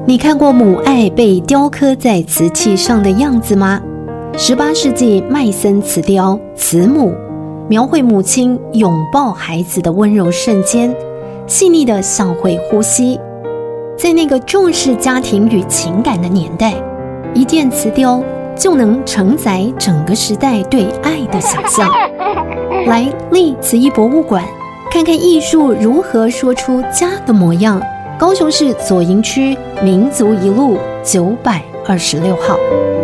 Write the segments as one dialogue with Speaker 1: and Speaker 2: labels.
Speaker 1: 你看过母爱被雕刻在瓷器上的样子吗？18世纪麦森瓷雕《慈母》描绘母亲拥抱孩子的温柔瞬间，细腻的像会呼吸。在那个重视家庭与情感的年代，一件瓷雕就能承载整个时代对爱的想象。来立慈忆博物馆看看艺术如何说出家的模样。高雄市左营区民族一路926号。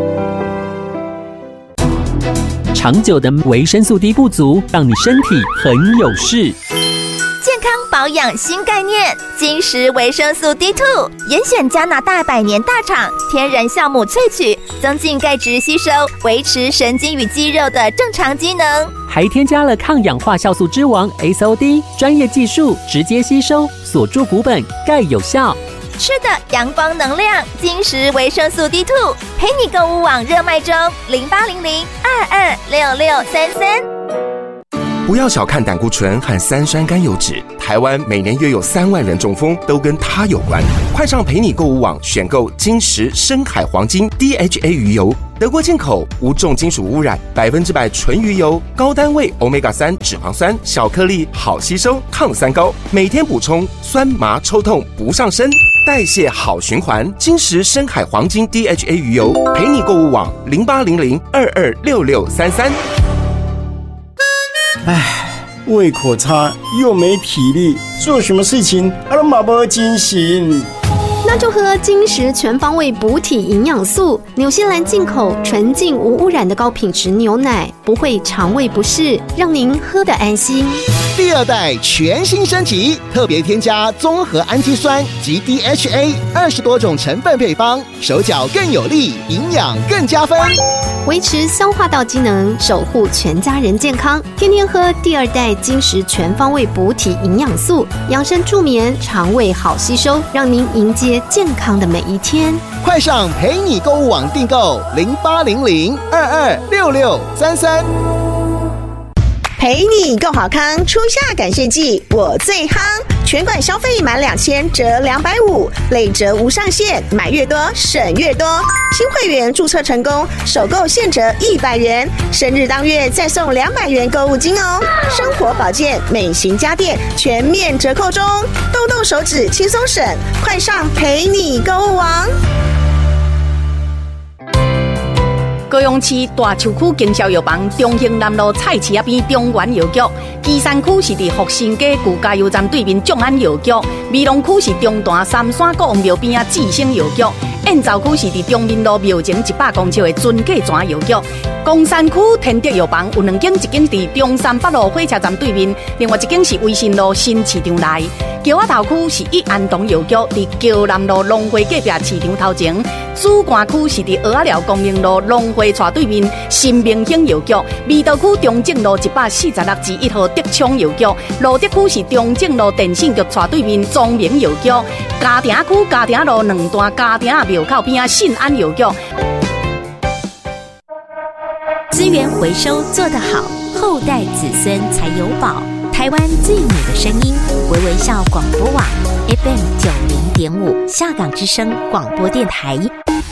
Speaker 2: 长久的维生素 D 不足，让你身体很有事。
Speaker 3: 健康保养新概念，金石维生素 D2， 严选加拿大100年大厂天然酵母萃取，增进钙质吸收，维持神经与肌肉的正常机能。
Speaker 2: 还添加了抗氧化酵素之王 SOD， 专业技术直接吸收，锁住骨本，钙有效。
Speaker 3: 吃的阳光能量，金石维生素 D2， 陪你购物网热卖中，0800-226633。
Speaker 4: 不要小看胆固醇和3酸甘油酯，台湾每年约有3万人中风，都跟它有关。快上陪你购物网选购金石深海黄金 DHA 鱼油，德国进口，无重金属污染，100%纯鱼油，高单位 Omega-3 脂肪酸，小颗粒，好吸收，抗酸高，每天补充，酸麻抽痛不上身，代谢好循环。金石深海黄金 DHA 鱼油，陪你购物网0800-226633。
Speaker 5: 胃口差又没体力，做什么事情都没精神。
Speaker 1: 那就喝金石全方位补体营养素，纽西兰进口纯净无污染的高品质牛奶，不会肠胃不适，让您喝得安心。
Speaker 6: 第2代全新升级，特别添加综合氨基酸及 DHA 20多种成分配方，手脚更有力，营养更加分，
Speaker 1: 维持消化道机能，守护全家人健康。天天喝第2代金石全方位补体营养素，养生助眠，肠胃好吸收，让您迎接健康的每一天。
Speaker 6: 快上陪你购物网订购0800-226633。
Speaker 7: 陪你够好康，初夏感谢季我最夯，全馆消费满2000折250，累折无上限，买越多省越多。新会员注册成功，首购现折100元，生日当月再送200元购物金哦。生活保健、美型家电全面折扣中，动动手指轻松省，快上陪你购物网。
Speaker 8: 高雄市大树区经销药房中兴南路菜市仔边中原药局，基山区是伫福新街旧加油站对面众安药局，美隆区是中大三山国王庙边啊智兴药局，燕巢区是伫中民路庙前100公尺的尊贵泉药局。公山区天德药房有2间，一间伫中山北路火车站对面，另外一间是威信路新市场内。桥仔头区是益安东药局，伫桥南路龙华隔壁市场头前。主干区是伫蚵仔寮公园路龙华厝对面新明兴药局。味道区中正路146至1号德昌药局。路德区是中正路电信局厝对面庄明药局。嘉庭区嘉庭路2段嘉庭庙口边信安药局。
Speaker 3: 资源回收做得好，后代子孙才有宝。台湾最美的声音，微微笑广播网 FM 90.5，下港之声广播电台。